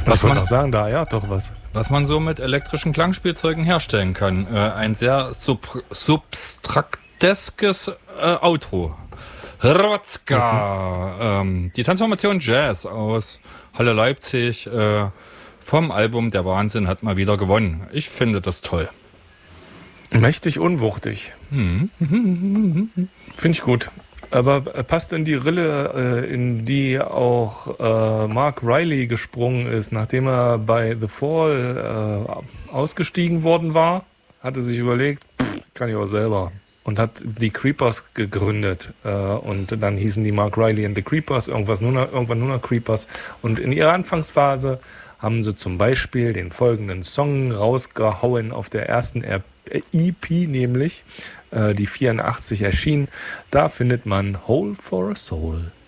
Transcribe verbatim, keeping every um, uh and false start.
Was Ich wollte man, noch sagen, da ja doch was. was man so mit elektrischen Klangspielzeugen herstellen kann. Äh, ein sehr sub, substrakteskes äh, Outro. Rotzka. Ähm, die Transformation Jazz aus Halle Leipzig äh, vom Album Der Wahnsinn hat mal wieder gewonnen. Ich finde das toll. Mächtig unwuchtig. Mhm. Finde ich gut. Aber äh, passt in die Rille, äh, in die auch äh, Mark Riley gesprungen ist, nachdem er bei The Fall äh, ausgestiegen worden war, hatte sich überlegt, pff, kann ich auch selber. Und hat die Creepers gegründet. Äh, und dann hießen die Mark Riley and the Creepers, irgendwas nur noch, irgendwann nur noch Creepers. Und in ihrer Anfangsphase haben sie zum Beispiel den folgenden Song rausgehauen auf der ersten E P, nämlich äh, die vierundachtzig erschien. Da findet man Hole for a Soul.